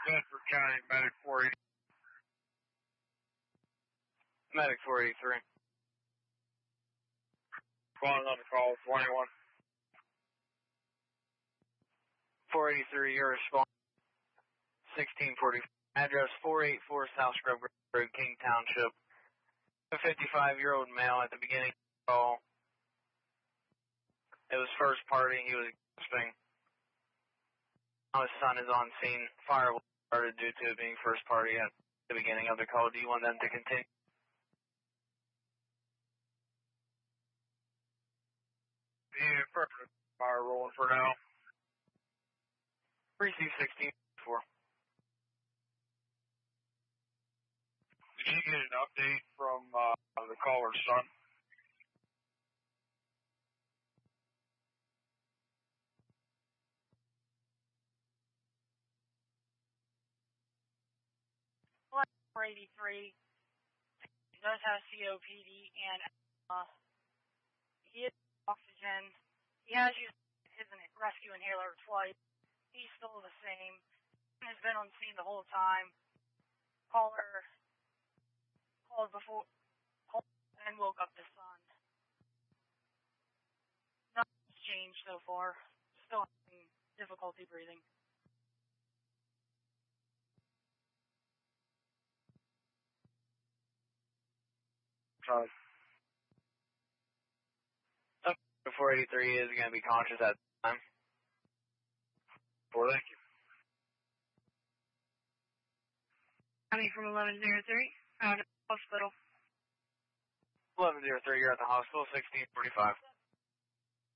Bedford County, Medic 480. Medic 483. Calling on the call, 21. 483, your response. 1640. Address 484 South Scrub Road, King Township. A 55-year-old male at the beginning of the call. It was first party. He was gasping. Now his son is on scene. Fire was started due to it being first party at the beginning of the call. Do you want them to continue? Yeah, perfect. Fire rolling for now. Receive 16-4. Did you get an update from the caller's son? Well, 483. He does have COPD and he is oxygen. He has used his rescue inhaler twice. He's still the same. He has been on scene the whole time. Caller called before and woke up the son. Nothing's changed so far. Still having difficulty breathing. Sorry. 483 is going to be conscious at the time. Thank you. Coming from 1103, out of the hospital. 1103, you're at the hospital, 1645.